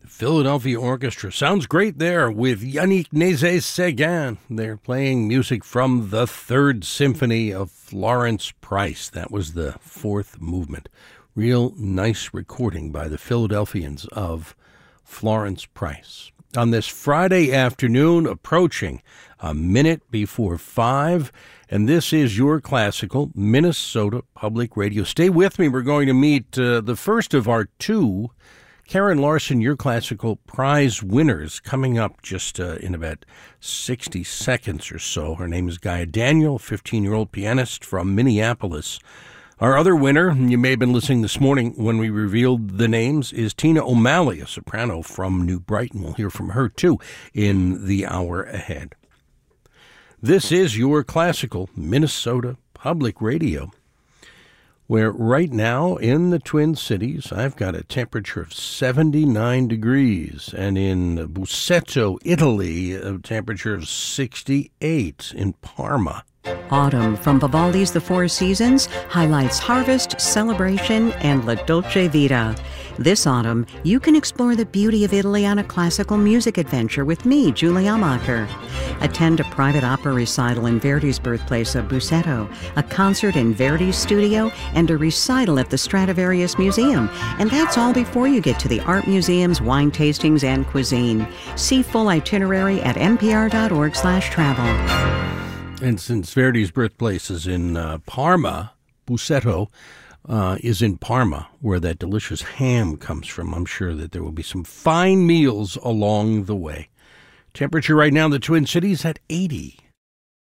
Philadelphia Orchestra. Sounds great there with Yannick Nézet-Séguin. They're playing music from the Third Symphony of Florence Price. That was the fourth movement. Real nice recording by the Philadelphians of Florence Price. On this Friday afternoon, approaching a minute before 5, and this is your classical Minnesota Public Radio. Stay with me. We're going to meet the first of our two Karen Larson Your Classical Prize winners coming up just in about 60 seconds or so. Her name is Gaia Daniel, 15-year-old pianist from Minneapolis. Our other winner, you may have been listening this morning when we revealed the names, is Tina O'Malley, a soprano from New Brighton. We'll hear from her, too, in the hour ahead. This is your classical Minnesota Public Radio, where right now in the Twin Cities, I've got a temperature of 79 degrees, and in Busseto, Italy, a temperature of 68 in Parma. Autumn from Vivaldi's The Four Seasons highlights harvest, celebration, and La Dolce Vita. This autumn, you can explore the beauty of Italy on a classical music adventure with me, Julie Amacher. Attend a private opera recital in Verdi's birthplace of Busseto, a concert in Verdi's studio, and a recital at the Stradivarius Museum. And that's all before you get to the art museums, wine tastings, and cuisine. See full itinerary at npr.org/travel. And since Verdi's birthplace is in Parma, Busseto is in Parma, where that delicious ham comes from. I'm sure that there will be some fine meals along the way. Temperature right now in the Twin Cities at 80.